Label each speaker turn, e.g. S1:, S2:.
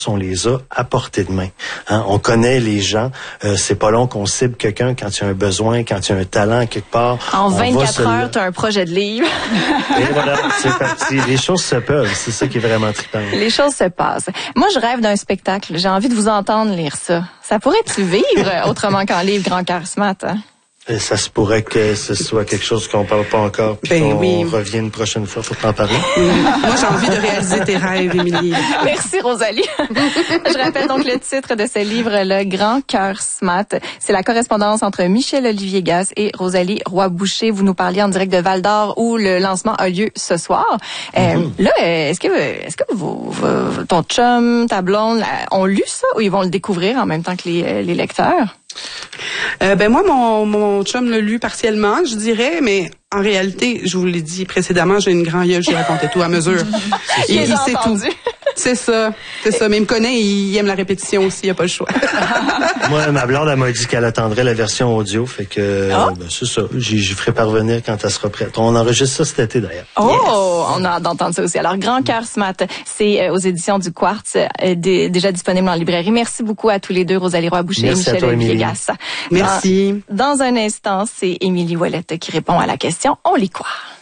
S1: on les a à portée de main. Hein? On connaît les gens. C'est pas long qu'on cible quelqu'un quand il y a un besoin, quand il y a un talent quelque part.
S2: En 24 heures, tu as un projet de livre.
S1: Et voilà, c'est parti. Les choses se peuvent. C'est ça qui est vraiment trippant.
S2: Les choses se passent. Moi, je rêve d'un spectacle. J'ai envie de vous entendre lire ça. Ça pourrait-tu vivre autrement qu'en livre Grand Cœur Smart? Hein?
S1: Et ça se pourrait que ce soit quelque chose qu'on parle pas encore, puis qu'on revient une prochaine fois pour t'en parler.
S3: Moi, j'ai envie de réaliser tes rêves, Émilie.
S2: Merci, Rosalie. Je rappelle donc le titre de ce livre-là, Grand Cœur Smart. C'est la correspondance entre Michel-Olivier Gasse et Rosalie Roy-Boucher. Vous nous parliez en direct de Val-d'Or où le lancement a lieu ce soir. Là, est-ce que ton chum, ta blonde ont lu ça ou ils vont le découvrir en même temps que les lecteurs?
S3: Moi, mon chum l'a lu partiellement, je dirais, mais en réalité, je vous l'ai dit précédemment, j'ai une grande gueule, j'ai raconté tout à mesure. Il sait tout. C'est ça. Mais il me connaît, il aime la répétition aussi, il n'y a pas le choix.
S1: Moi, ma blonde, elle m'a dit qu'elle attendrait la version audio, fait que c'est ça. J'y ferai parvenir quand elle sera prête. On enregistre ça cet été d'ailleurs.
S2: On a hâte d'entendre ça aussi. Alors, Grand Cœur Smart, c'est aux éditions du Quartz, déjà disponible en librairie. Merci beaucoup à tous les deux, Rosalie Roy-Boucher et Michel-Olivier Gasse.
S3: Merci.
S2: Dans un instant, c'est Émilie Ouellette qui répond à la question. On lit quoi?